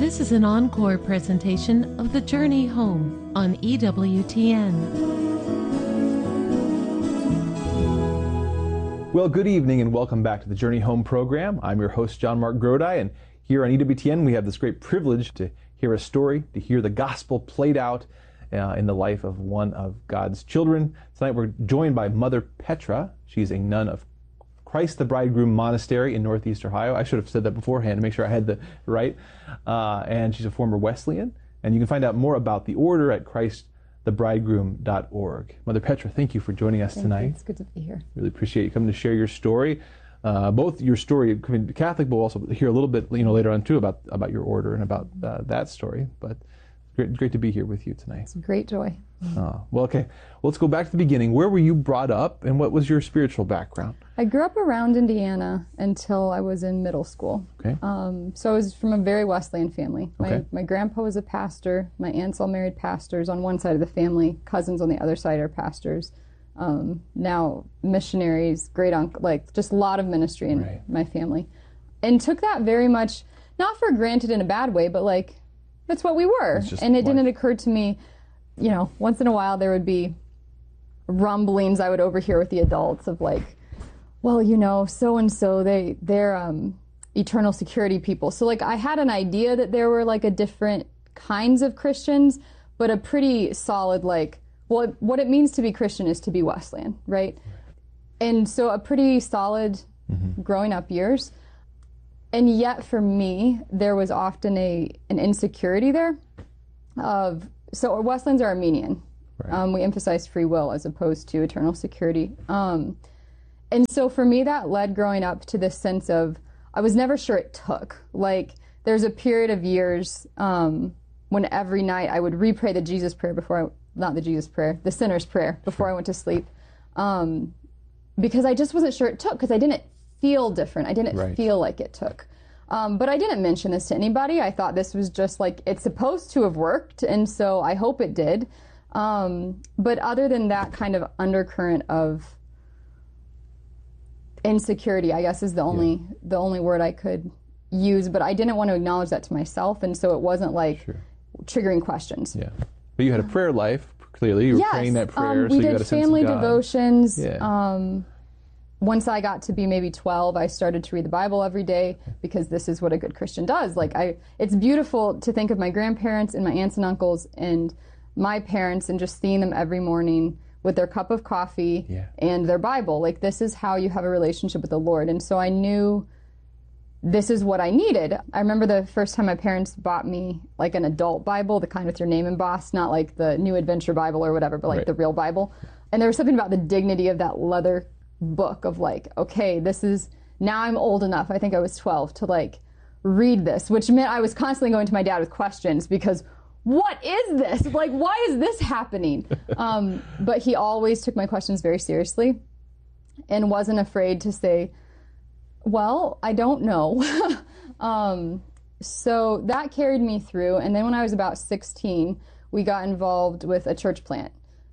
This is an encore presentation of The Journey Home on EWTN. Well, good evening and welcome back to the Journey Home program. I'm your host, John Mark Grodi, and here on EWTN we have this great privilege to hear a story, to hear the gospel played out in the life of one of God's children. Tonight we're joined by Mother Petra. She's a nun of Christ the Bridegroom Monastery in Northeast Ohio. I should have said that beforehand to make sure I had the right. And she's a former Wesleyan. And you can find out more about the order at christthebridegroom.org. Mother Petra, thank you for joining us tonight. It's good to be here. Really appreciate you coming to share your story. Both your story coming to Catholic, but we'll also hear a little bit later on too about your order and about that story. But great to be here with you tonight. It's a great joy. Well, okay. Well, let's go back to the beginning. Where were you brought up, and what was your spiritual background? I grew up around Indiana until I was in middle school. Okay. So I was from a very Wesleyan family. Okay. My grandpa was a pastor. My aunts all married pastors on one side of the family. Cousins on the other side are pastors. Now missionaries, great uncle, like just a lot of ministry in my family. And took that very much, not for granted in a bad way, but like, that's what we were. And it didn't occur to me, once in a while there would be rumblings I would overhear with the adults of like, well, so-and-so, they're eternal security people. So like I had an idea that there were like a different kinds of Christians, but a pretty solid like, well, what it means to be Christian is to be Wesleyan, right? And so a pretty solid growing up years. And yet for me, there was often an insecurity there so Wesleyans are Armenian. Right. We emphasize free will as opposed to eternal security. And so for me, that led growing up to this sense of, I was never sure it took. Like, there's a period of years when every night I would repray the Jesus prayer the sinner's prayer before I went to sleep. Because I just wasn't sure it took, because I didn't feel different. I didn't feel like it took. But I didn't mention this to anybody. I thought this was just like, it's supposed to have worked, and so I hope it did. But other than that kind of undercurrent of insecurity, I guess is the only word I could use, but I didn't want to acknowledge that to myself, and so it wasn't like triggering questions. Yeah. But you had a prayer life, clearly. You were praying that prayer, so we you did got a sense family of God. devotions. Yeah. Once I got to be maybe 12, I started to read the Bible every day because this is what a good Christian does. It's beautiful to think of my grandparents and my aunts and uncles and my parents and just seeing them every morning with their cup of coffee and their Bible. Like, this is how you have a relationship with the Lord. And so I knew this is what I needed. I remember the first time my parents bought me like an adult Bible, the kind with your name embossed, not like the New Adventure Bible or whatever, but like the real Bible. And there was something about the dignity of that leather book of like, okay, now I'm old enough, I think I was 12, to like read this, which meant I was constantly going to my dad with questions because what is this? Like, why is this happening? But he always took my questions very seriously and wasn't afraid to say, well, I don't know. So that carried me through. And then when I was about 16, we got involved with a church plant.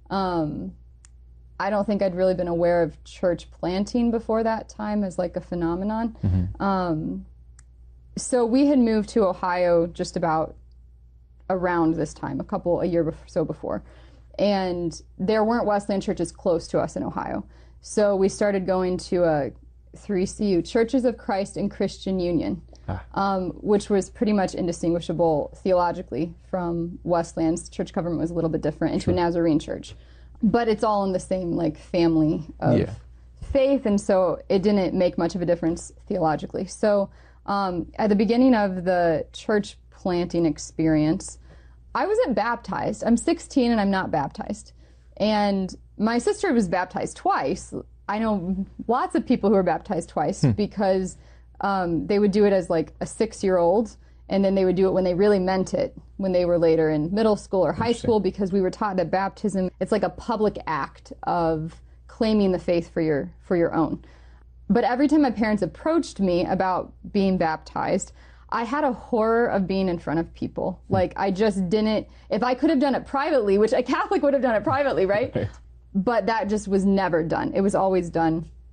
I don't think I'd really been aware of church planting before that time as like a phenomenon. So we had moved to Ohio just about around this time, a year or so before. And there weren't Wesleyan churches close to us in Ohio. So we started going to 3CU, Churches of Christ and Christian Union, which was pretty much indistinguishable theologically from Wesleyan's. Church government was a little bit different, into a Nazarene church. But it's all in the same like family of faith, and so it didn't make much of a difference theologically. So at the beginning of the church planting experience, I wasn't baptized. I'm 16 and I'm not baptized. And my sister was baptized twice. I know lots of people who were baptized twice because they would do it as like a 6-year-old, and then they would do it when they really meant it, when they were later in middle school or high school, because we were taught that baptism, it's like a public act of claiming the faith for your own. But every time my parents approached me about being baptized, I had a horror of being in front of people. Like, I just didn't, if I could have done it privately, which a Catholic would have done it privately, right? But that just was never done. It was always done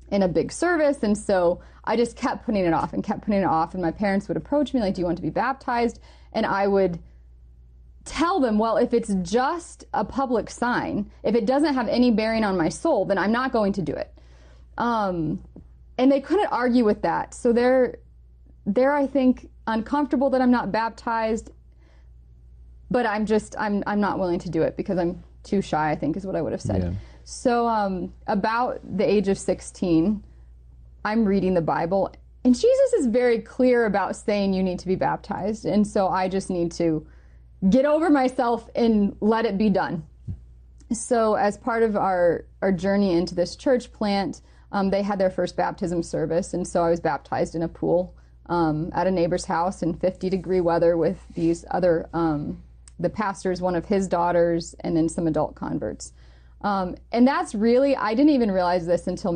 in a big service. And so I just kept putting it off and kept putting it off. And my parents would approach me like, do you want to be baptized? And I would tell them, well, if it's just a public sign, if it doesn't have any bearing on my soul, then I'm not going to do it. And they couldn't argue with that. So they're, I think, uncomfortable that I'm not baptized, but I'm not willing to do it because I'm too shy, I think is what I would have said. Yeah. So about the age of 16, I'm reading the Bible, and Jesus is very clear about saying you need to be baptized. And so I just need to get over myself and let it be done. So as part of our journey into this church plant, they had their first baptism service, and so I was baptized in a pool at a neighbor's house in 50-degree weather with these other, the pastor's, one of his daughters, and then some adult converts. And that's really, I didn't even realize this until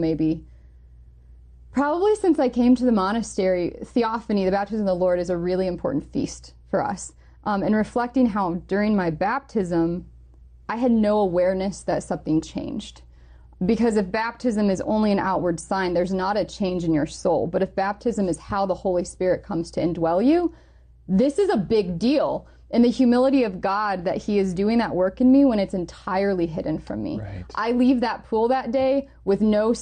probably since I came to the monastery. Theophany, the baptism of the Lord, is a really important feast for us. And reflecting how during my baptism, I had no awareness that something changed. Because if baptism is only an outward sign, there's not a change in your soul. But if baptism is how the Holy Spirit comes to indwell you, this is a big deal. And the humility of God that he is doing that work in me when it's entirely hidden from me. Right. I leave that pool that day with no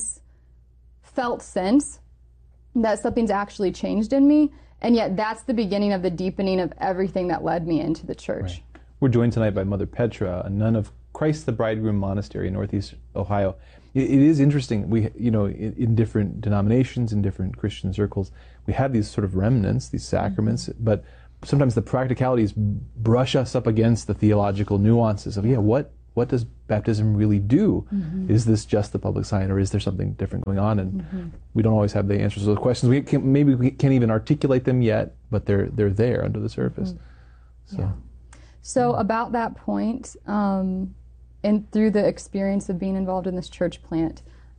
felt sense that something's actually changed in me. And yet that's the beginning of the deepening of everything that led me into the church. Right. We're joined tonight by Mother Petra, a nun of Christ the Bridegroom Monastery in Northeast Ohio. It is interesting. We, in different denominations, in different Christian circles, we have these sort of remnants, these sacraments, but sometimes the practicalities brush us up against the theological nuances of, what does baptism really do? Mm-hmm. Is this just the public sign, or is there something different going on? And we don't always have the answers to those questions. Maybe we can't even articulate them yet, but they're there under the surface. So about that point, and through the experience of being involved in this church plant,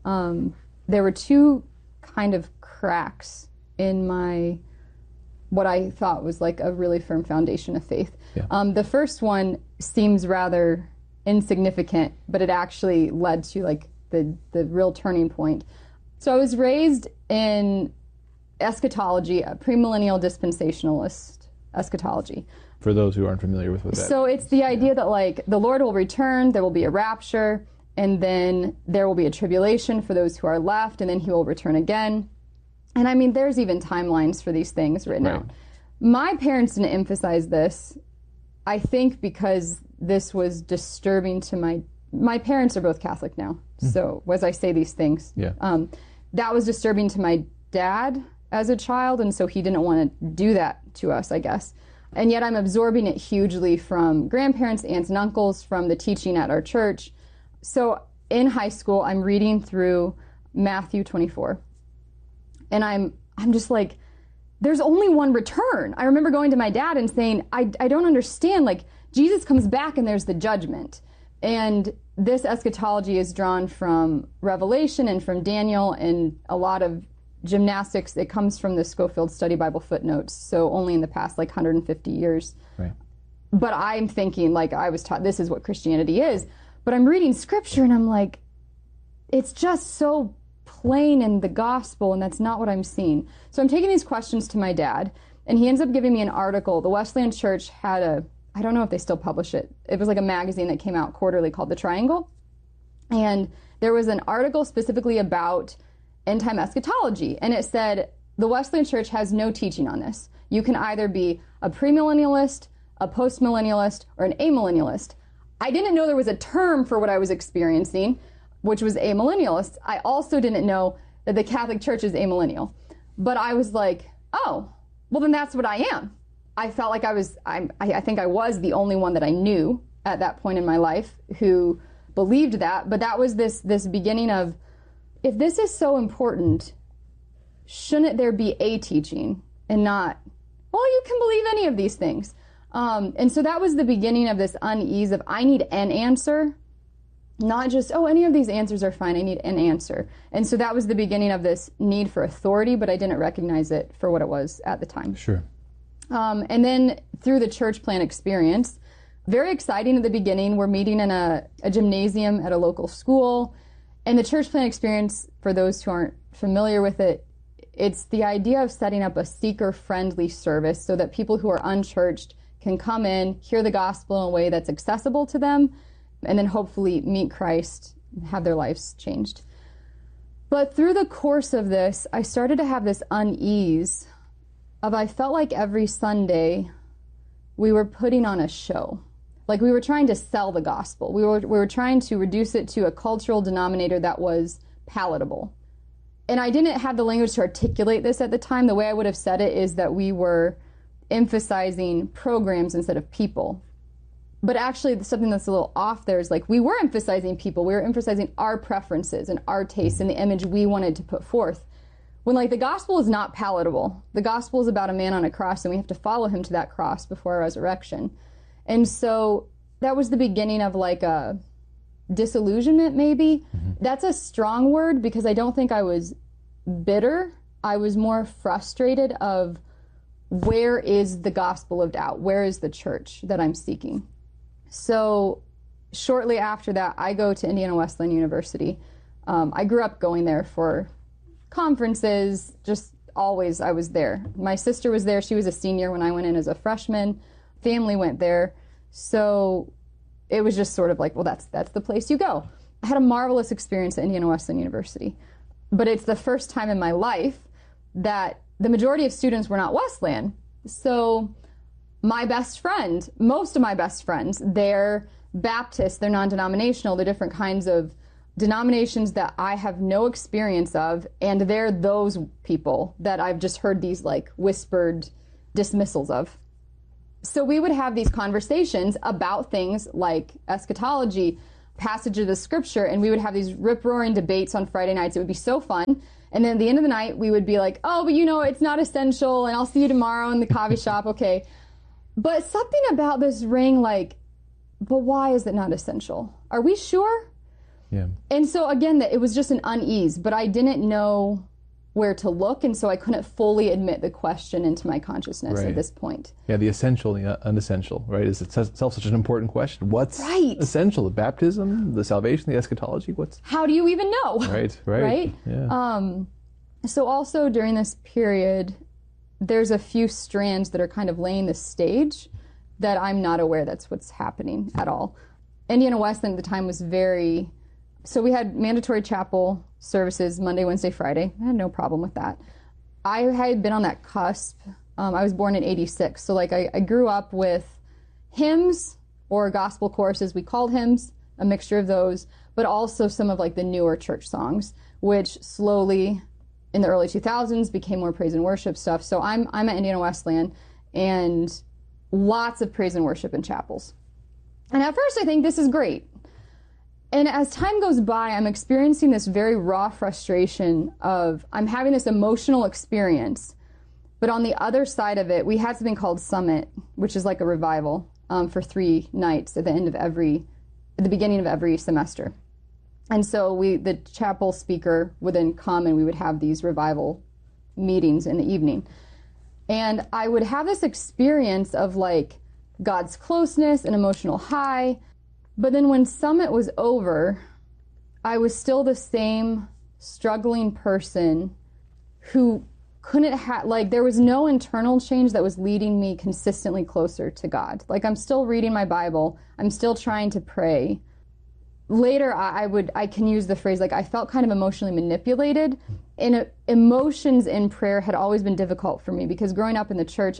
there were two kind of cracks in what I thought was like a really firm foundation of faith. Yeah. The first one seems rather insignificant, but it actually led to like the real turning point. So I was raised in eschatology, a premillennial dispensationalist eschatology. For those who aren't familiar with what that So it's the idea that like the Lord will return, there will be a rapture, and then there will be a tribulation for those who are left, and then he will return again. And I mean, there's even timelines for these things written out. My parents didn't emphasize this, I think because this was disturbing to my parents are both Catholic now. So as I say these things, that was disturbing to my dad as a child, and so he didn't want to do that to us, I guess. And yet I'm absorbing it hugely from grandparents, aunts, and uncles, from the teaching at our church. So in high school, I'm reading through Matthew 24. And I'm just like, there's only one return. I remember going to my dad and saying, I don't understand. Like, Jesus comes back and there's the judgment. And this eschatology is drawn from Revelation and from Daniel and a lot of gymnastics. It comes from the Scofield Study Bible footnotes, so only in the past like 150 years. Right. But I'm thinking, like, I was taught this is what Christianity is. But I'm reading scripture and I'm like, it's just so plain in the gospel, and that's not what I'm seeing. So I'm taking these questions to my dad, and he ends up giving me an article. The Wesleyan Church had I don't know if they still publish it. It was like a magazine that came out quarterly called The Triangle. And there was an article specifically about end-time eschatology, and it said, the Wesleyan Church has no teaching on this. You can either be a premillennialist, a postmillennialist, or an amillennialist. I didn't know there was a term for what I was experiencing, which was amillennialist. I also didn't know that the Catholic Church is amillennial. But I was like, oh, well then that's what I am. I felt like I think I was the only one that I knew at that point in my life who believed that. But that was this beginning of, if this is so important, shouldn't there be a teaching and not, well, you can believe any of these things. And so that was the beginning of this unease of, I need an answer, not just, oh, any of these answers are fine, I need an answer. And so that was the beginning of this need for authority, but I didn't recognize it for what it was at the time. Sure. And then through the church plant experience, very exciting at the beginning, we're meeting in a gymnasium at a local school, And the church plant experience, for those who aren't familiar with it, it's the idea of setting up a seeker-friendly service so that people who are unchurched can come in, hear the gospel in a way that's accessible to them, and then hopefully meet Christ, have their lives changed. But through the course of this, I started to have this unease of, I felt like every Sunday we were putting on a show. Like we were trying to sell the gospel. We were trying to reduce it to a cultural denominator that was palatable. And I didn't have the language to articulate this at the time. The way I would have said it is that we were emphasizing programs instead of people. But actually, something that's a little off there is like we were emphasizing people. We were emphasizing our preferences and our tastes and the image we wanted to put forth. When like the gospel is not palatable. The gospel is about a man on a cross, and we have to follow him to that cross before our resurrection. And so that was the beginning of like a disillusionment, maybe. That's a strong word, because I don't think I was bitter. I was more frustrated of, where is the gospel lived out? Where is the church that I'm seeking? So shortly after that, I go to Indiana Wesleyan University. I grew up going there for conferences, just always I was there. My sister was there. She was a senior when I went in as a freshman. Family went there. So it was just sort of like, well, that's the place you go. I had a marvelous experience at Indiana Wesleyan University, but it's the first time in my life that the majority of students were not Wesleyan. So my best friend, most of my best friends, they're Baptist, they're non-denominational, they're different kinds of denominations that I have no experience of, and they're those people that I've just heard these like whispered dismissals of. So we would have these conversations about things like eschatology, passages of the scripture, and we would have these rip-roaring debates on Friday nights. It would be so fun. And then at the end of the night, we would be like, oh, but you know, it's not essential, and I'll see you tomorrow in the coffee shop, okay. But something about this rang like, but why is it not essential? Are we sure? Yeah. And so again, it was just an unease, but I didn't know where to look, and so I couldn't fully admit the question into my consciousness at this point. Yeah, the essential and the unessential, right? Is itself such an important question. What's essential? The baptism, the salvation, the eschatology? How do you even know? Right. Yeah. So also during this period, there's a few strands that are kind of laying the stage that I'm not aware that's what's happening at all. Indiana Wesleyan at the time was so we had mandatory chapel services Monday, Wednesday, Friday. I had no problem with that. I had been on that cusp. I was born in '86, so like I grew up with hymns or gospel choruses. We called hymns, a mixture of those, but also some of like the newer church songs, which slowly in the early 2000s became more praise and worship stuff. So I'm at Indiana Wesleyan, and lots of praise and worship in chapels. And at first I think this is great. And as time goes by, I'm experiencing this very raw frustration of, I'm having this emotional experience, but on the other side of it, we had something called Summit, which is like a revival for 3 nights at the beginning of every semester. And so the chapel speaker would then come, and we would have these revival meetings in the evening. And I would have this experience of like God's closeness and emotional high. But then when Summit was over, I was still the same struggling person who couldn't there was no internal change that was leading me consistently closer to God. Like I'm still reading my Bible. I'm still trying to pray. Later, I can use the phrase, like I felt kind of emotionally manipulated. And emotions in prayer had always been difficult for me, because growing up in the church,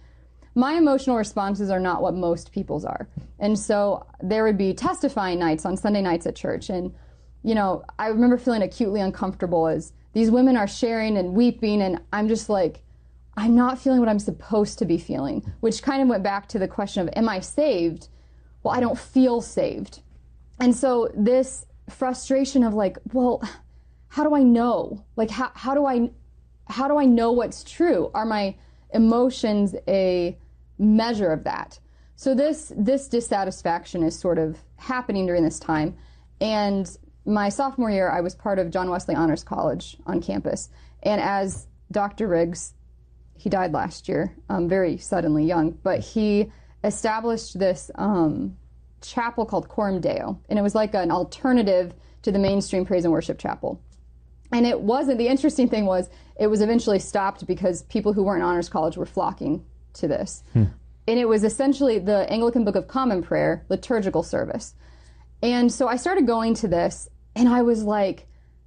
my emotional responses are not what most people's are. And so there would be testifying nights on Sunday nights at church. And, you know, I remember feeling acutely uncomfortable as these women are sharing and weeping. And I'm just like, I'm not feeling what I'm supposed to be feeling, which kind of went back to the question of, am I saved? Well, I don't feel saved. And so this frustration of like, well, how do I know? Like, how do I know what's true? Are my emotions a measure of that? So this dissatisfaction is sort of happening during this time. And my sophomore year, I was part of John Wesley Honors College on campus. And as Dr. Riggs, he died last year, very suddenly young, but he established this chapel called Coram Deo. And it was like an alternative to the mainstream praise and worship chapel. And it wasn't, the interesting thing was, it was eventually stopped because people who weren't in honors college were flocking to this. And it was essentially the Anglican Book of Common Prayer liturgical service. And so I started going to this, and I was like,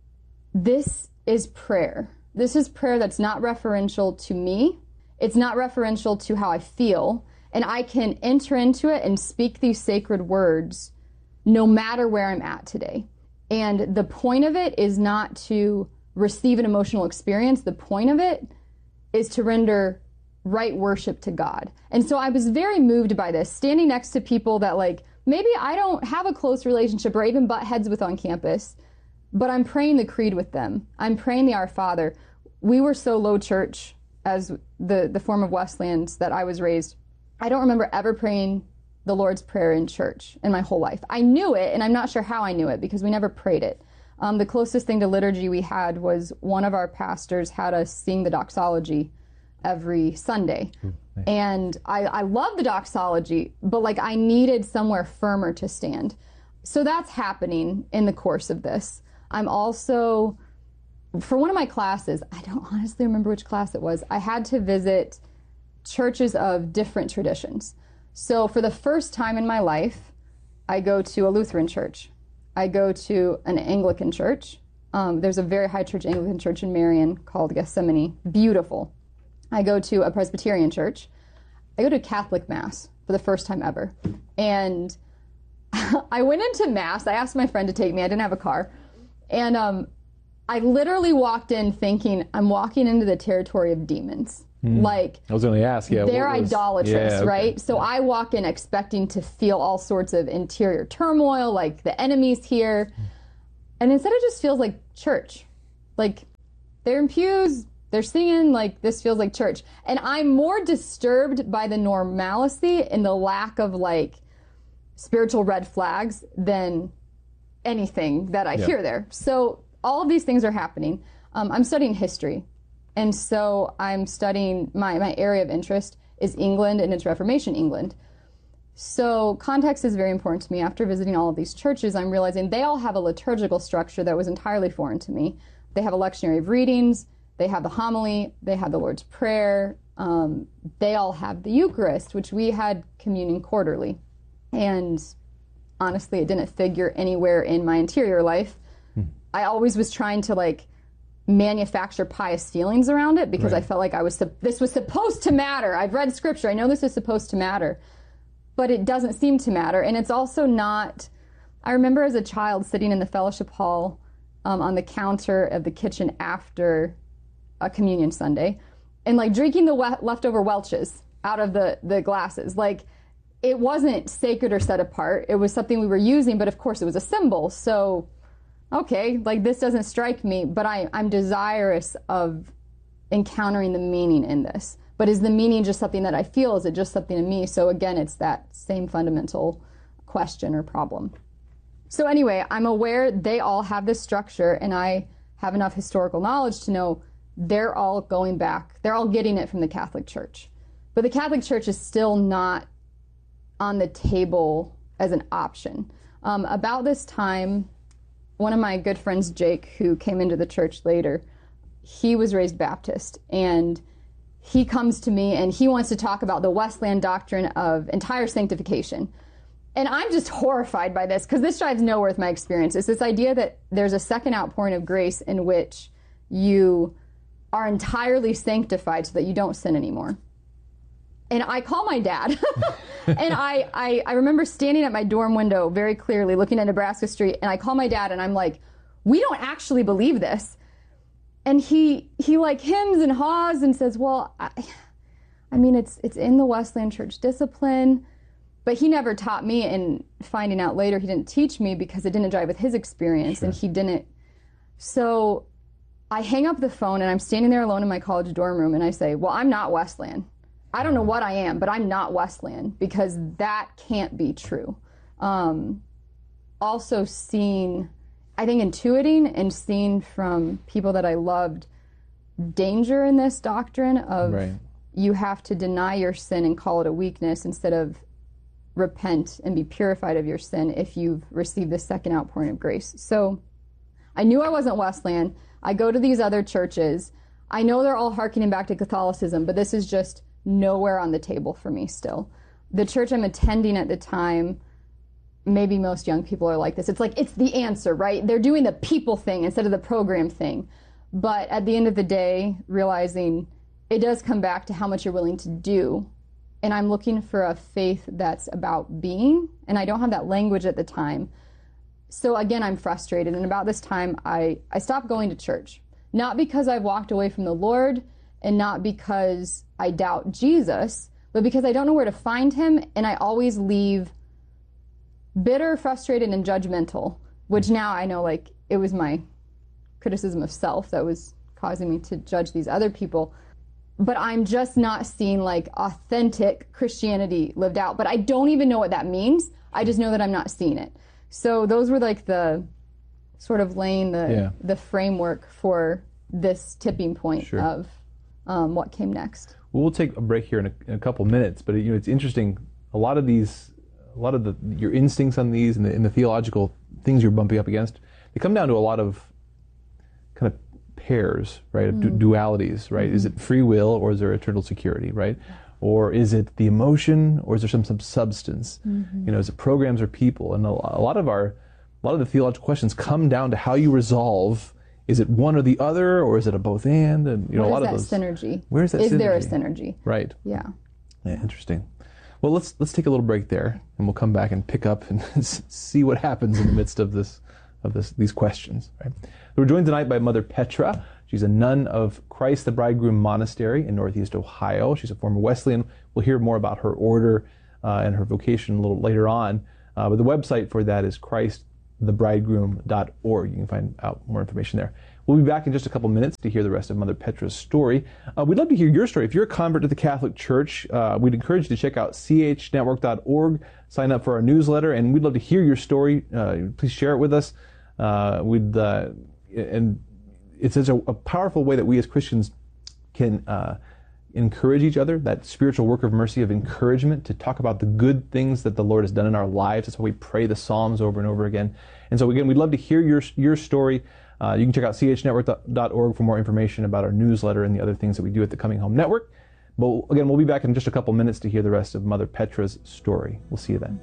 this is prayer. This is prayer that's not referential to me. It's not referential to how I feel. And I can enter into it and speak these sacred words no matter where I'm at today. And the point of it is not to receive an emotional experience. The point of it is to render right worship to God. And so I was very moved by this, standing next to people that like, maybe I don't have a close relationship or even butt heads with on campus, but I'm praying the creed with them. I'm praying the Our Father. We were so low church as the form of Wesleyans that I was raised. I don't remember ever praying the Lord's Prayer in church in my whole life. I knew it, and I'm not sure how I knew it because we never prayed it. The closest thing to liturgy we had was one of our pastors had us sing the doxology every Sunday. Nice. And I love the doxology, but like I needed somewhere firmer to stand. So that's happening in the course of this. I'm also, for one of my classes, I don't honestly remember which class it was, I had to visit churches of different traditions. So for the first time in my life, I go to a Lutheran church. I go to an Anglican church. There's a very high church Anglican church in Marion called Gethsemane. Beautiful. I go to a Presbyterian church. I go to Catholic Mass for the first time ever. And I went into Mass. I asked my friend to take me. I didn't have a car. And I literally walked in thinking I'm walking into the territory of demons. Like, I was going to ask, they're idolatrous, okay. right? So I walk in expecting to feel all sorts of interior turmoil, like the enemy's here. And instead it just feels like church. Like, they're in pews, they're singing, like, this feels like church. And I'm more disturbed by the normalcy and the lack of, like, spiritual red flags than anything that I hear there. So all of these things are happening. I'm studying history. And so I'm studying, my area of interest is England and it's Reformation England. So context is very important to me. After visiting all of these churches, I'm realizing they all have a liturgical structure that was entirely foreign to me. They have a lectionary of readings, they have the homily, they have the Lord's Prayer, they all have the Eucharist, which we had communion quarterly. And honestly, it didn't figure anywhere in my interior life. I always was trying to like manufacture pious feelings around it because I felt like this was supposed to matter. I've read scripture. I know this is supposed to matter, but it doesn't seem to matter. And it's also not, I remember as a child sitting in the fellowship hall on the counter of the kitchen after a communion Sunday and like drinking the leftover Welch's out of the glasses. Like it wasn't sacred or set apart. It was something we were using, but of course it was a symbol. So okay, like this doesn't strike me, but I'm desirous of encountering the meaning in this. But is the meaning just something that I feel? Is it just something in me? So again, it's that same fundamental question or problem. So anyway, I'm aware they all have this structure and I have enough historical knowledge to know they're all going back. They're all getting it from the Catholic Church. But the Catholic Church is still not on the table as an option. About this time, one of my good friends, Jake, who came into the church later, he was raised Baptist, and he comes to me and he wants to talk about the Wesleyan doctrine of entire sanctification. And I'm just horrified by this because this drives nowhere with my experience. It's this idea that there's a second outpouring of grace in which you are entirely sanctified so that you don't sin anymore. And I call my dad, and I remember standing at my dorm window very clearly looking at Nebraska Street, and I call my dad, and I'm like, we don't actually believe this. And he like hems and haws and says, well, I mean, it's in the Wesleyan Church discipline, but he never taught me, and finding out later he didn't teach me because it didn't jive with his experience, and he didn't. So I hang up the phone, and I'm standing there alone in my college dorm room, and I say, well, I'm not Wesleyan. I don't know what I am, but I'm not Wesleyan because that can't be true. Also seeing, I think intuiting and seeing from people that I loved danger in this doctrine of you have to deny your sin and call it a weakness instead of repent and be purified of your sin if you've received the second outpouring of grace. So I knew I wasn't Wesleyan. I go to these other churches. I know they're all hearkening back to Catholicism, but this is just nowhere on the table for me still. The church I'm attending at the time, maybe most young people are like this. It's like, it's the answer, right? They're doing the people thing instead of the program thing. But at the end of the day, realizing it does come back to how much you're willing to do. And I'm looking for a faith that's about being, and I don't have that language at the time. So again, I'm frustrated. And about this time, I stopped going to church. Not because I've walked away from the Lord, and not because I doubt Jesus, but because I don't know where to find him, and I always leave bitter, frustrated, and judgmental, which now I know, like, it was my criticism of self that was causing me to judge these other people. But I'm just not seeing, like, authentic Christianity lived out. But I don't even know what that means. I just know that I'm not seeing it. So those were, like, the sort of laying the framework for this tipping point of what came next. Well, we'll take a break here in a couple minutes. But it's interesting. A lot of your instincts on these and the theological things you're bumping up against, they come down to a lot of kind of pairs, right, of dualities, right? Is it free will, or is there eternal security, right? Or is it the emotion, or is there some substance? Is it programs or people? And a lot of the theological questions come down to how you resolve, is it one or the other, or is it a both and? And a lot of those synergy. Where's that synergy? Is there a synergy? Right. Yeah. Interesting. Well, let's take a little break there, and we'll come back and pick up and see what happens in the midst of these questions. Right? We're joined tonight by Mother Petra. She's a nun of Christ the Bridegroom Monastery in Northeast Ohio. She's a former Wesleyan. We'll hear more about her order and her vocation a little later on. But the website for that is christthebridegroom.org. You can find out more information there. We'll be back in just a couple minutes to hear the rest of Mother Petra's story. We'd love to hear your story. If you're a convert to the Catholic Church, we'd encourage you to check out chnetwork.org, sign up for our newsletter, and we'd love to hear your story. Please share it with us. And it's such a powerful way that we as Christians can encourage each other, that spiritual work of mercy, of encouragement, to talk about the good things that the Lord has done in our lives. That's why we pray the Psalms over and over again. And so again, we'd love to hear your story. You can check out chnetwork.org for more information about our newsletter and the other things that we do at the Coming Home Network. But again, we'll be back in just a couple minutes to hear the rest of Mother Petra's story. We'll see you then.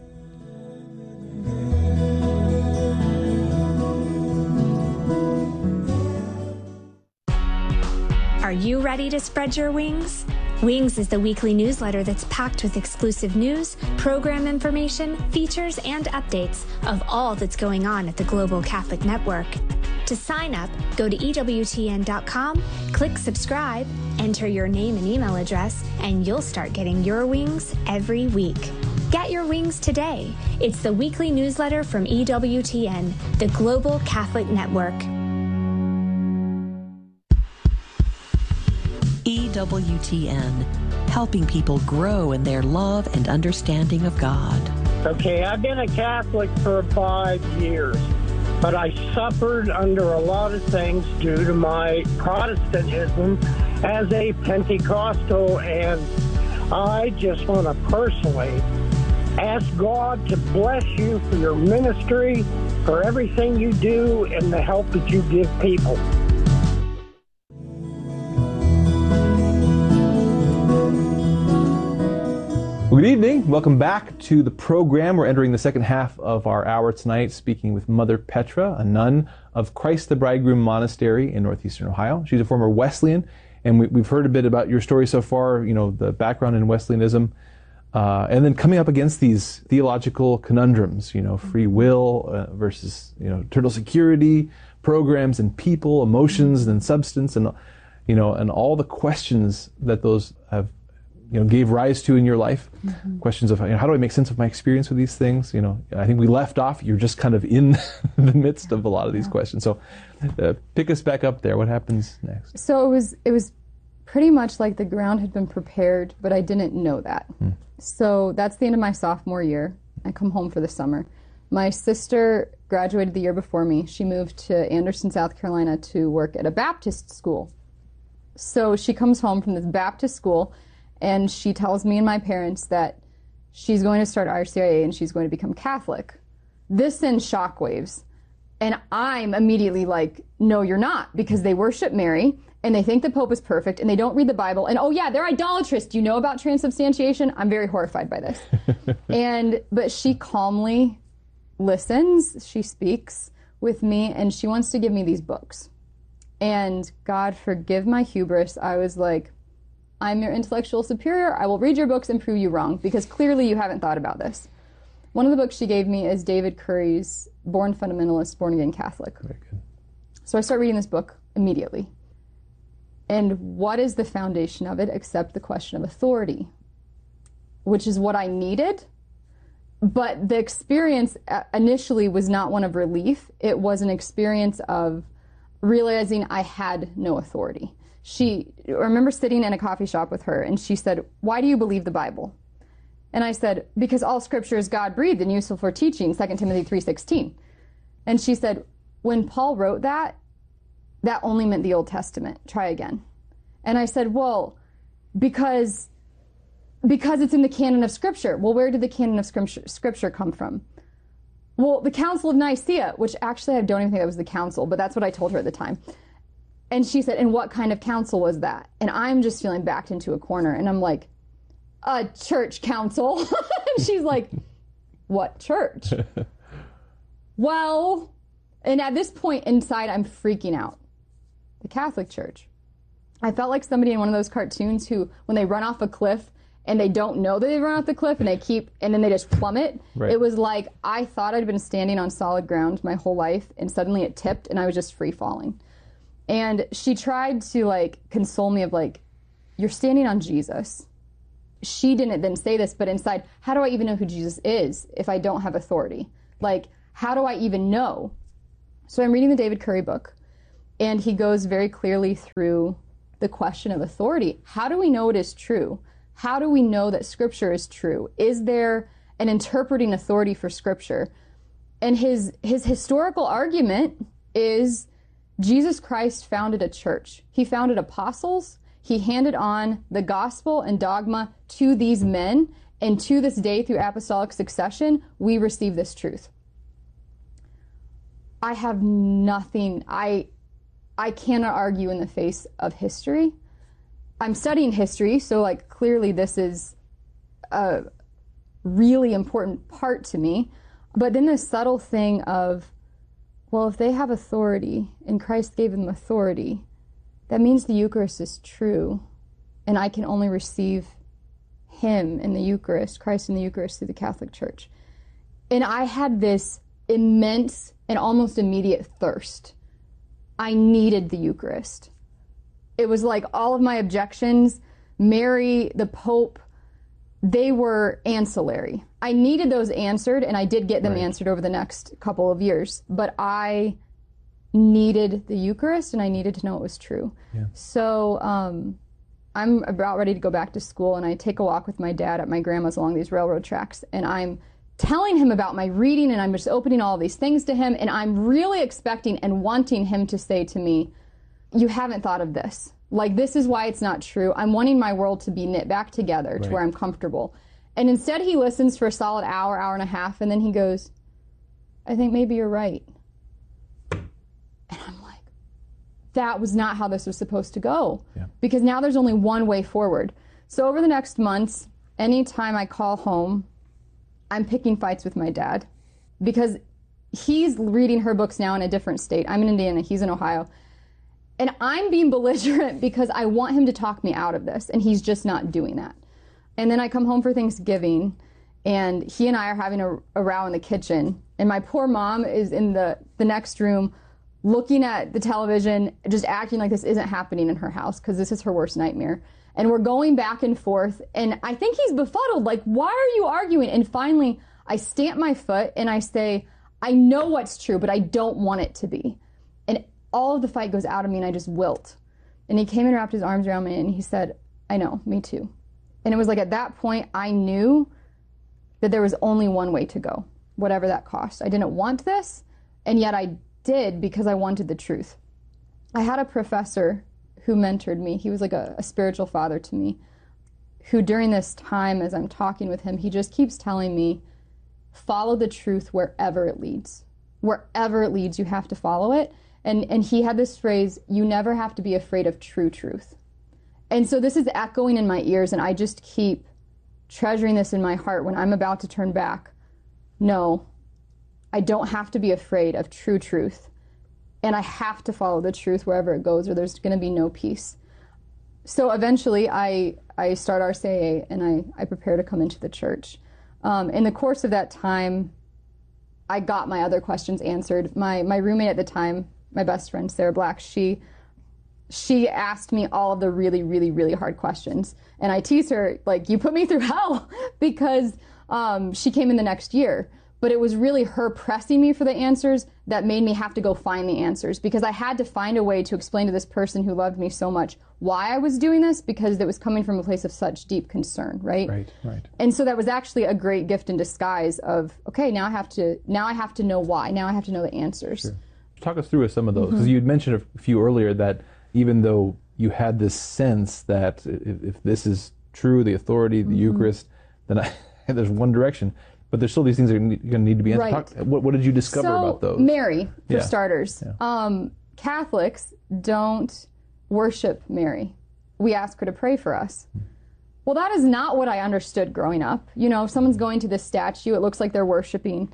Are you ready to spread your wings? Wings is the weekly newsletter that's packed with exclusive news, program information, features, and updates of all that's going on at the Global Catholic Network. To sign up, go to EWTN.com, click subscribe, enter your name and email address, and you'll start getting your wings every week. Get your wings today. It's the weekly newsletter from EWTN, the Global Catholic Network. EWTN, helping people grow in their love and understanding of God. Okay, I've been a Catholic for 5 years, but I suffered under a lot of things due to my Protestantism as a Pentecostal, and I just want to personally ask God to bless you for your ministry, for everything you do, and the help that you give people. Good evening. Welcome back to the program. We're entering the second half of our hour tonight, speaking with Mother Petra, a nun of Christ the Bridegroom Monastery in Northeastern Ohio. She's a former Wesleyan, and we've heard a bit about your story so far, the background in Wesleyanism, and then coming up against these theological conundrums, free will versus, eternal security, programs and people, emotions and substance, and, and all the questions that those have gave rise to in your life. Questions of how do I make sense of my experience with these things? I think we left off, you're just kind of in the midst of a lot of these questions. So pick us back up there. What happens next? So it was pretty much like the ground had been prepared, but I didn't know that. So that's the end of my sophomore year. I come home for the summer. My sister graduated the year before me. She moved to Anderson, South Carolina to work at a Baptist school. So she comes home from this Baptist school, and she tells me and my parents that she's going to start RCIA and she's going to become Catholic. This sends shockwaves. And I'm immediately like, no, you're not, because they worship Mary and they think the Pope is perfect and they don't read the Bible. And oh yeah, they're idolatrous. Do you know about transubstantiation? I'm very horrified by this. But she calmly listens. She speaks with me and she wants to give me these books. And God forgive my hubris. I was like, I'm your intellectual superior. I will read your books and prove you wrong, because clearly you haven't thought about this. One of the books she gave me is David Curry's Born Fundamentalist, Born Again Catholic. Very good. So I start reading this book immediately. And what is the foundation of it except the question of authority, which is what I needed. But the experience initially was not one of relief. It was an experience of realizing I had no authority. I remember sitting in a coffee shop with her and she said, "Why do you believe the Bible?" And I said, "Because all scripture is God-breathed and useful for teaching, 2 Timothy 3:16. And she said, "When Paul wrote that, that only meant the Old Testament. Try again." And I said, "Well, because it's in the canon of scripture." "Well, where did the canon of scripture come from?" "Well, the Council of Nicaea," which actually I don't even think that was the council, but that's what I told her at the time. And she said, "And what kind of council was that?" And I'm just feeling backed into a corner and I'm like, "A church council." And she's like, "What church?" Well, and at this point inside, I'm freaking out. The Catholic Church. I felt like somebody in one of those cartoons who, when they run off a cliff and they don't know that they run off the cliff and and then they just plummet. Right. It was like, I thought I'd been standing on solid ground my whole life and suddenly it tipped and I was just free falling. And she tried to like console me of like, "You're standing on Jesus." She didn't then say this, but inside, how do I even know who Jesus is if I don't have authority? Like, how do I even know? So I'm reading the David Curry book, and he goes very clearly through the question of authority. How do we know it is true? How do we know that Scripture is true? Is there an interpreting authority for Scripture? And his historical argument is Jesus Christ founded a church. He founded apostles. He handed on the gospel and dogma to these men, and to this day, through apostolic succession, we receive this truth. I have nothing. I cannot argue in the face of history. I'm studying history, so like clearly this is a really important part to me. But then the subtle thing of, well, if they have authority and Christ gave them authority, that means the Eucharist is true, and I can only receive Him in the Eucharist, Christ in the Eucharist, through the Catholic Church. And I had this immense and almost immediate thirst. I needed the Eucharist. It was like all of my objections, Mary, the Pope, they were ancillary. I needed those answered, and I did get them answered over the next couple of years. But I needed the Eucharist, and I needed to know it was true. Yeah. So I'm about ready to go back to school, and I take a walk with my dad at my grandma's along these railroad tracks, and I'm telling him about my reading, and I'm just opening all these things to him, and I'm really expecting and wanting him to say to me, "You haven't thought of this. Like, this is why it's not true. I'm wanting my world to be knit back together to where I'm comfortable." And instead he listens for a solid hour, hour and a half, and then he goes, "I think maybe you're right." And I'm like, that was not how this was supposed to go. Yeah. Because now there's only one way forward. So over the next months, anytime I call home, I'm picking fights with my dad. Because he's reading her books now in a different state. I'm in Indiana, he's in Ohio. And I'm being belligerent because I want him to talk me out of this, and he's just not doing that. And then I come home for Thanksgiving, and he and I are having a row in the kitchen, and my poor mom is in the next room looking at the television, just acting like this isn't happening in her house because this is her worst nightmare. And we're going back and forth, and I think he's befuddled, like, why are you arguing? And finally, I stamp my foot and I say, I know what's true, but I don't want it to be. And all of the fight goes out of me, and I just wilt. And he came and wrapped his arms around me, and he said, "I know, me too." And it was like at that point, I knew that there was only one way to go, whatever that cost. I didn't want this, and yet I did because I wanted the truth. I had a professor who mentored me. He was like a spiritual father to me, who during this time, as I'm talking with him, he just keeps telling me, follow the truth wherever it leads. Wherever it leads, you have to follow it. And he had this phrase, you never have to be afraid of true truth. And so this is echoing in my ears, and I just keep treasuring this in my heart when I'm about to turn back. No, I don't have to be afraid of true truth. And I have to follow the truth wherever it goes, or there's going to be no peace. So eventually I start RCIA, and I prepare to come into the church. In the course of that time, I got my other questions answered. My roommate at the time, my best friend, Sarah Black, she asked me all of the really, really, really hard questions. And I tease her, like, you put me through hell, because she came in the next year. But it was really her pressing me for the answers that made me have to go find the answers, because I had to find a way to explain to this person who loved me so much why I was doing this, because it was coming from a place of such deep concern, right? Right. And so that was actually a great gift in disguise of, okay, now I have to know why. Now I have to know the answers. Sure. Talk us through some of those, because you'd mentioned a few earlier that even though you had this sense that if this is true, the authority, the Eucharist, then there's one direction. But there's still these things that are going to need to be answered. Right. What did you discover about those? Mary, for starters. Yeah. Catholics don't worship Mary. We ask her to pray for us. Well, that is not what I understood growing up. You know, if someone's going to this statue, it looks like they're worshiping.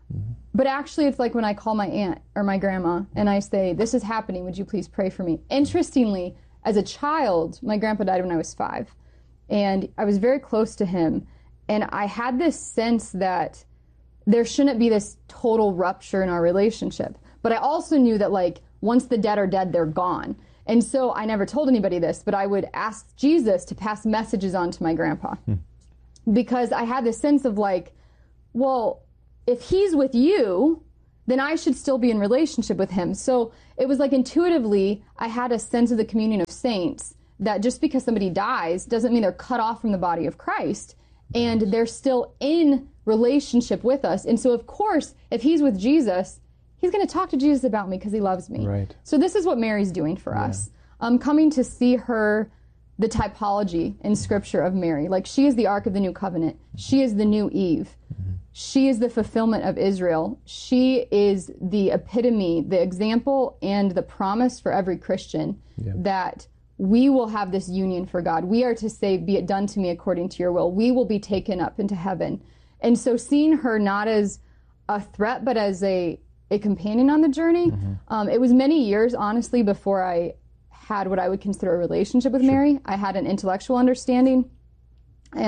But actually, it's like when I call my aunt or my grandma and I say, this is happening, would you please pray for me? Interestingly, as a child, my grandpa died when I was 5. And I was very close to him. And I had this sense that there shouldn't be this total rupture in our relationship. But I also knew that, like, once the dead are dead, they're gone. And so I never told anybody this, but I would ask Jesus to pass messages on to my grandpa. Because I had this sense of, like, well, if he's with you, then I should still be in relationship with him. So it was like intuitively, I had a sense of the communion of saints, that just because somebody dies doesn't mean they're cut off from the body of Christ. And they're still in relationship with us. And so, of course, if he's with Jesus, he's going to talk to Jesus about me because he loves me. Right. So this is what Mary's doing for us. Coming to see her, the typology in Scripture of Mary. Like, she is the Ark of the New Covenant. She is the new Eve. She is the fulfillment of Israel. She is the epitome, the example, and the promise for every Christian that we will have this union for God. We are to say, be it done to me according to your will. We will be taken up into heaven. And so seeing her not as a threat, but as a companion on the journey, it was many years, honestly, before I had what I would consider a relationship with Mary. I had an intellectual understanding. And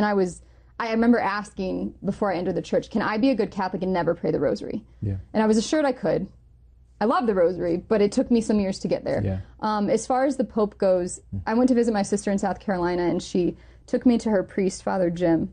I remember asking before I entered the church, can I be a good Catholic and never pray the rosary? And I was assured I could. I love the rosary, but it took me some years to get there. As far as the Pope goes, I went to visit my sister in South Carolina, and she took me to her priest, Father Jim,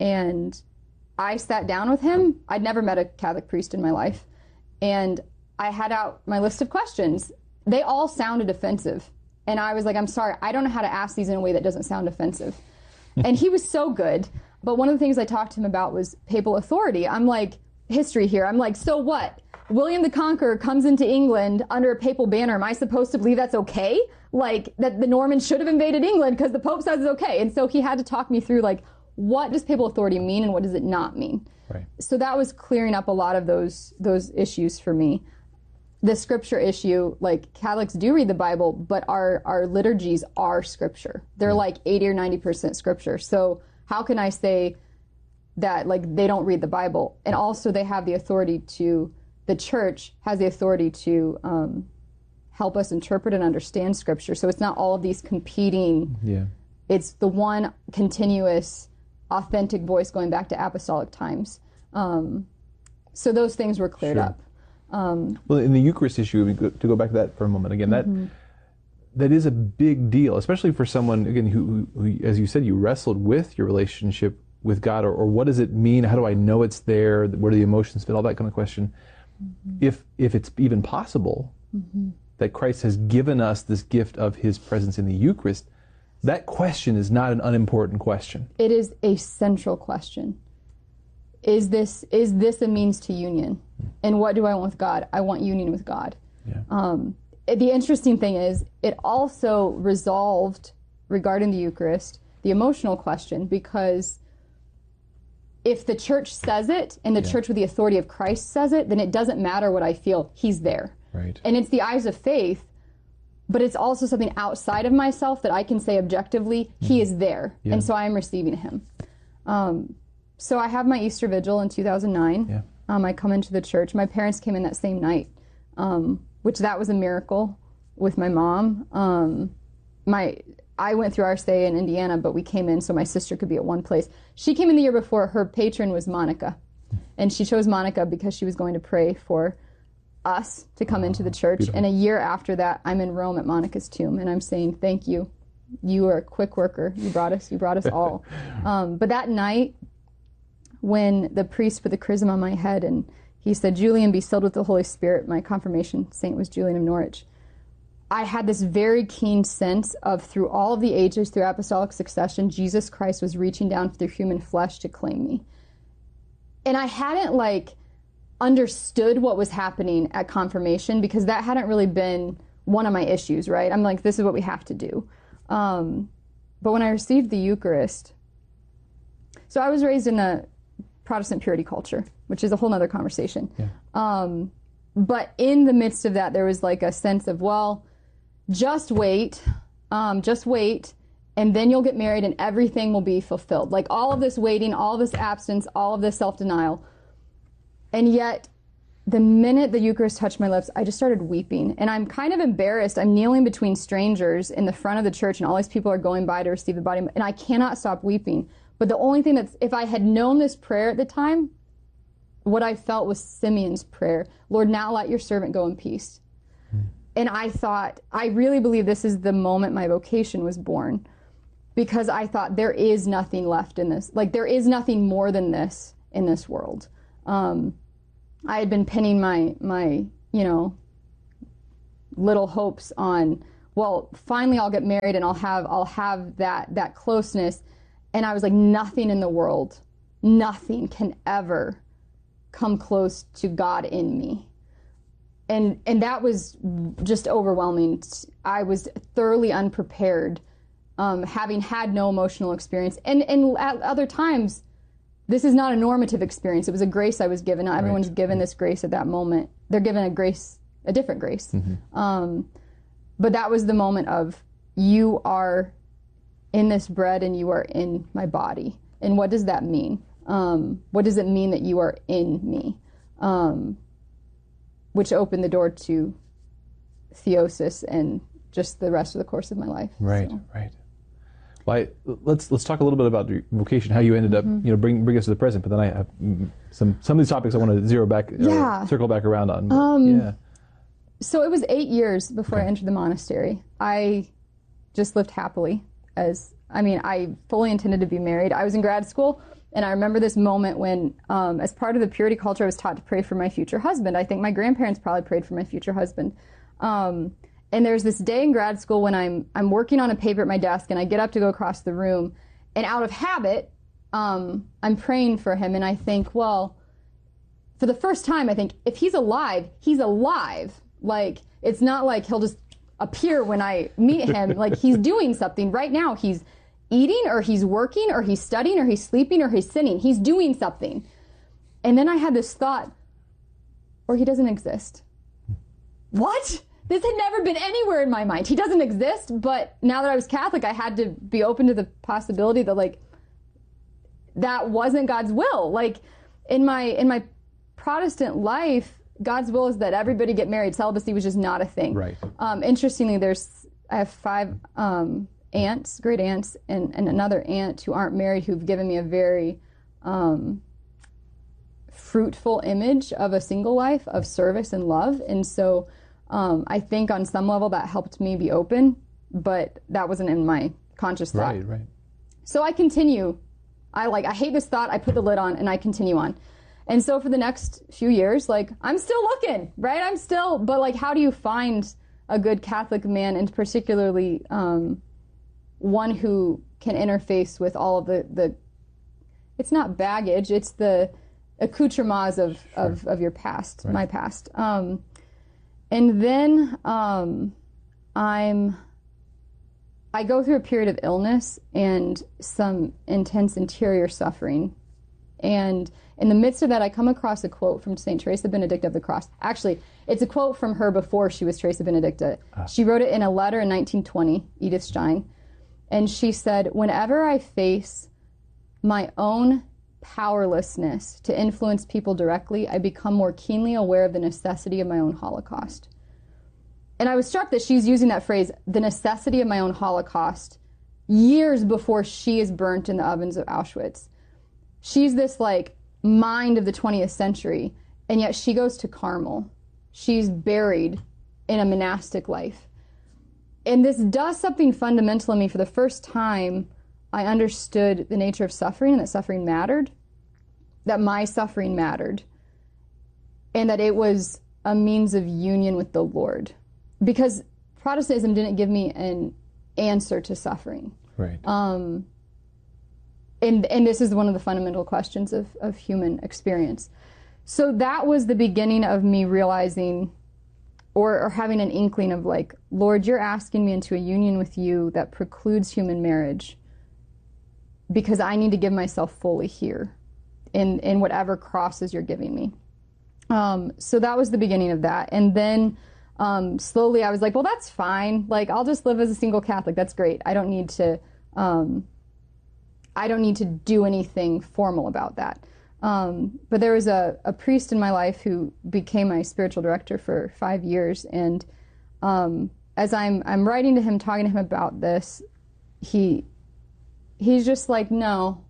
and I sat down with him. I'd never met a Catholic priest in my life, and I had out my list of questions. They all sounded offensive, and I was like, I'm sorry, I don't know how to ask these in a way that doesn't sound offensive. And he was so good, but one of the things I talked to him about was papal authority. I'm like, history here. I'm like, so what? William the Conqueror comes into England under a papal banner. Am I supposed to believe that's okay? Like, that the Normans should have invaded England because the Pope says it's okay. And so he had to talk me through, like, what does papal authority mean and what does it not mean? Right. So that was clearing up a lot of those issues for me. The Scripture issue, like, Catholics do read the Bible, but our liturgies are Scripture. They're like 80 or 90% Scripture. So how can I say that, like, they don't read the Bible? And also they have the authority to... The church has the authority to help us interpret and understand Scripture. So it's not all of these competing. It's the one continuous, authentic voice going back to apostolic times. So those things were cleared up. Well, in the Eucharist issue, to go back to that for a moment again, that is a big deal, especially for someone, again, who, as you said, you wrestled with your relationship with God, or what does it mean? How do I know it's there? Where do the emotions fit? All that kind of question. If it's even possible that Christ has given us this gift of his presence in the Eucharist, that question is not an unimportant question. It is a central question. Is this a means to union? And what do I want with God? I want union with God. The interesting thing is, it also resolved, regarding the Eucharist, the emotional question, because if the church says it and the church with the authority of Christ says it, then it doesn't matter what I feel. He's there. Right. And it's the eyes of faith, but it's also something outside of myself that I can say objectively, he is there. Yeah. And so I am receiving him. So I have my Easter Vigil in 2009. Yeah. I come into the church. My parents came in that same night, which that was a miracle with my mom. I went through RSA in Indiana, but we came in so my sister could be at one place. She came in the year before. Her patron was Monica, and she chose Monica because she was going to pray for us to come into the church. Beautiful. And a year after that, I'm in Rome at Monica's tomb, and I'm saying, thank you. You are a quick worker. You brought us all. But that night, when the priest put the chrism on my head and he said, Julian, be filled with the Holy Spirit, my confirmation saint was Julian of Norwich, I had this very keen sense of, through all of the ages, through apostolic succession, Jesus Christ was reaching down through human flesh to claim me. And I hadn't understood what was happening at confirmation, because that hadn't really been one of my issues, right? I'm like, this is what we have to do. But when I received the Eucharist, so I was raised in a Protestant purity culture, which is a whole nother conversation. Yeah. But in the midst of that, there was a sense of, well, just wait, and then you'll get married and everything will be fulfilled. All of this waiting, all of this abstinence, all of this self-denial. And yet, the minute the Eucharist touched my lips, I just started weeping. And I'm kind of embarrassed. I'm kneeling between strangers in the front of the church, and all these people are going by to receive the body, and I cannot stop weeping. But the only thing if I had known this prayer at the time, what I felt was Simeon's prayer. Lord, now let your servant go in peace. And I thought, I really believe this is the moment my vocation was born, because I thought there is nothing left in this. There is nothing more than this in this world. I had been pinning my little hopes on, well, finally I'll get married and I'll have that closeness. And I was like, nothing in the world, nothing can ever come close to God in me. And that was just overwhelming. I was thoroughly unprepared, having had no emotional experience. And at other times, this is not a normative experience. It was a grace I was given. Not everyone's given this grace at that moment. They're given a different grace. Mm-hmm. But that was the moment of, you are in this bread and you are in my body. And what does that mean? What does it mean that you are in me? Which opened the door to theosis and just the rest of the course of my life. Right, so. Right. Well, let's talk a little bit about your vocation, how you ended up, bring us to the present. But then I have some of these topics I want to circle back around on. So it was 8 years before I entered the monastery. I just lived happily. I fully intended to be married. I was in grad school, and I remember this moment when, as part of the purity culture, I was taught to pray for my future husband. I think my grandparents probably prayed for my future husband. And there's this day in grad school when I'm working on a paper at my desk, and I get up to go across the room, and out of habit, I'm praying for him, and I think, well, for the first time, I think, if he's alive, he's alive. It's not like he'll just appear when I meet him. He's doing something right now. He's eating, or he's working, or he's studying, or he's sleeping, or he's sinning. He's doing something. And then I had this thought, or he doesn't exist. What? This had never been anywhere in my mind. He doesn't exist, but now that I was Catholic, I had to be open to the possibility that that wasn't God's will. In my Protestant life, God's will is that everybody get married. Celibacy was just not a thing. Right. Interestingly, I have 5 aunts, great aunts, and another aunt who aren't married, who've given me a very fruitful image of a single life of service and love. And so I think on some level that helped me be open, but that wasn't in my conscious thought. Right. So I continue. I hate this thought. I put the lid on and I continue on. And so for the next few years, I'm still looking, right? But how do you find a good Catholic man, and particularly one who can interface with all of the it's not baggage, it's the accoutrements of your past, right. My past. And then I'm I go through a period of illness and some intense interior suffering. And in the midst of that, I come across a quote from St. Teresa Benedicta of the Cross. Actually, it's a quote from her before she was Teresa Benedicta. She wrote it in a letter in 1920, Edith Stein. And she said, "Whenever I face my own powerlessness to influence people directly, I become more keenly aware of the necessity of my own holocaust." And I was struck that she's using that phrase, the necessity of my own holocaust, years before she is burnt in the ovens of Auschwitz. She's this like mind of the 20th century, and yet she goes to Carmel. She's buried in a monastic life. And this does something fundamental in me. For the first time, I understood the nature of suffering, and that suffering mattered, that my suffering mattered, and that it was a means of union with the Lord. Because Protestantism didn't give me an answer to suffering. Right. And this is one of the fundamental questions of human experience. So that was the beginning of me realizing or having an inkling of like, Lord, you're asking me into a union with you that precludes human marriage because I need to give myself fully here in whatever crosses you're giving me. So that was the beginning of that. And then slowly I was like, well, that's fine. Like, I'll just live as a single Catholic. That's great. I don't need to do anything formal about that. But there was a priest in my life who became my spiritual director for 5 years, and as I'm writing to him, talking to him about this, he's just like, no,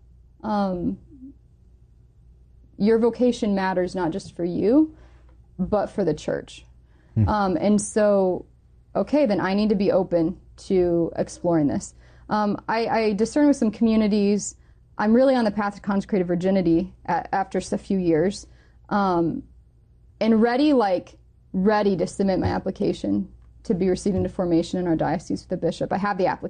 your vocation matters not just for you, but for the church. And so, okay, then I need to be open to exploring this. I discern with some communities. I'm really on the path to consecrated virginity after a few years, and ready to submit my application to be received into formation in our diocese with the bishop. I have the application.